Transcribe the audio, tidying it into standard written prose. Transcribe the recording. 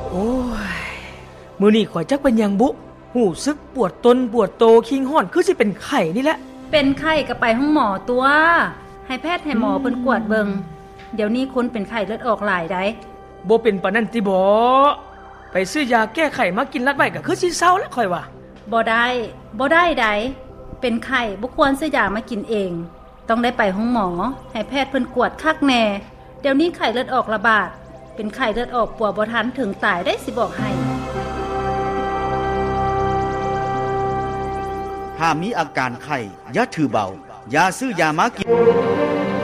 โอ้ยมื้อนี้ข่อยจักเป็นหยังบุหูซึกปวดต้นปวดโตคิงฮ้อนคือสิเป็นไข้นี่แหละเป็นไข้ก็ไปห้องหมอตัวให้แพทย์ให้หมอเพิ่นกวดเบิงเดี๋ยวนี้คนเป็นไข้เลือดออกหลายได้บ่เป็นปานนั้นติบ่ไปซื้อยาแก้ไข้มากินลัดไว้ก็คือสิเซาแล้วข่อยว่าบ่ได้ใดเป็นไข้บ่ควรซื้อยามากินเองต้องได้ไปห้องหมอให้แพทย์เพิ่นกวดคักแน่เดี๋ยวนี้ไข้เลือดออกระบาดเป็นไข้เลือดออกปัวบ่ทันถึงตายได้สิบอกให้ถ้ามีอาการไข้อย่าถือเบาอย่าซื้อยามากิน